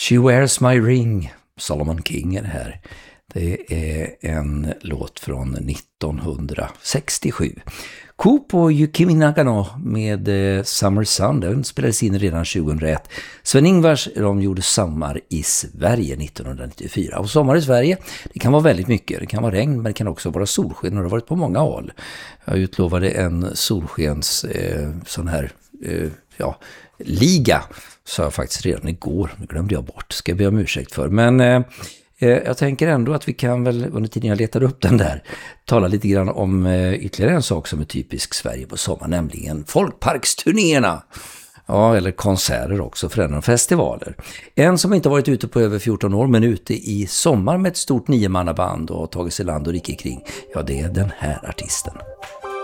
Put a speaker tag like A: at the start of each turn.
A: She Wears My Ring, Solomon King är det här. Det är en låt från 1967. Coop och Yukimi Nagano med Summer Sun, den spelades in redan 2001. Sven-Ingvars, de gjorde Sommar i Sverige 1994. Och sommar i Sverige, det kan vara väldigt mycket. Det kan vara regn, men det kan också vara solsken, och det har varit på många håll. Jag utlovade en solskens sån här liga, sa jag faktiskt redan igår. Det glömde jag bort, ska jag be om ursäkt för. Men jag tänker ändå att vi kan väl, under tiden jag letar upp den där, tala lite grann om ytterligare en sak som är typisk Sverige på sommar, nämligen folkparksturnéerna. Ja, eller konserter också, förändringar och festivaler. En som inte varit ute på över 14 år, men ute i sommar med ett stort 9-mannaband och tagit sig land och rike kring. Ja, det är den här artisten.